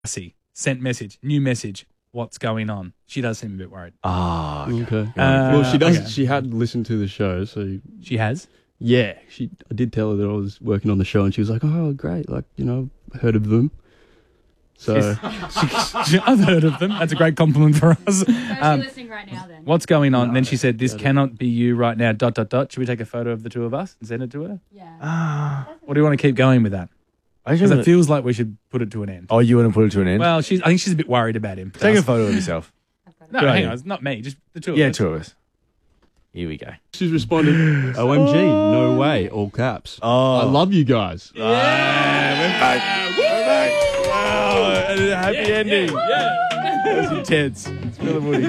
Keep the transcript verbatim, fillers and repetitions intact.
See, sent message, new message. What's going on? She does seem a bit worried. Ah, okay. Okay. Uh, well, she does. okay. She had listened to the show, so She has. yeah. She, I did tell her that I was working on the show, and she was like, "Oh, great! Like, you know, heard of them." So She- I've heard of them. That's a great compliment for us. So is Um, she listening right now then? What's going on? No, then she said, "This yeah, I cannot be you right now." Dot dot dot. Should we take a photo of the two of us and send it to her? Yeah. Ah, Or do you want to keep going with that? I Because it just feels like we should put it to an end. oh, you want to put it to an end? Well, she's. I think she's a bit worried about him. Take a photo of yourself. I've got it. No, Good hang idea. on. It's not me. Just the two of Yeah, us. two of us. Here we go. she's responded, "O M G, no way!" All caps. Oh. I love you guys. Yeah, we're back. We're back. Wow, and a happy ending. Yeah. That was intense. It's Phil and Woody.